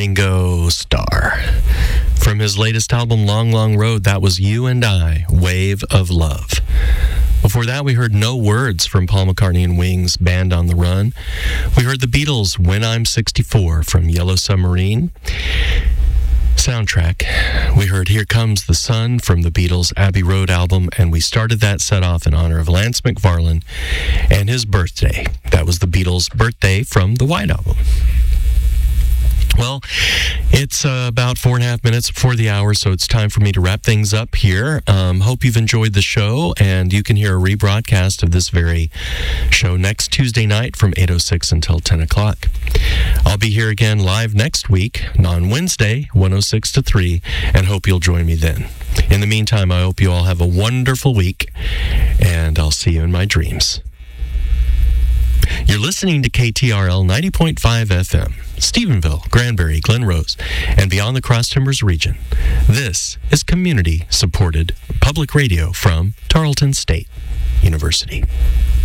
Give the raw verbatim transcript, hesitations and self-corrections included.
Ringo Starr. From his latest album, Long, Long Road, that was You and I, Wave of Love. Before that, we heard No Words from Paul McCartney and Wings' Band on the Run. We heard the Beatles' When I'm sixty-four from Yellow Submarine. Soundtrack, we heard Here Comes the Sun from the Beatles' Abbey Road album, and we started that set off in honor of Lance McFarlane and his birthday. That was the Beatles' Birthday from the White Album. Well, it's uh, about four and a half minutes before the hour, so it's time for me to wrap things up here. Um, hope you've enjoyed the show, and you can hear a rebroadcast of this very show next Tuesday night from eight oh six until ten o'clock. I'll be here again live next week on Wednesday, one oh six to three, and hope you'll join me then. In the meantime, I hope you all have a wonderful week, and I'll see you in my dreams. You're listening to K T R L ninety point five F M, Stephenville, Granbury, Glen Rose, and beyond the Cross Timbers region. This is community-supported public radio from Tarleton State University.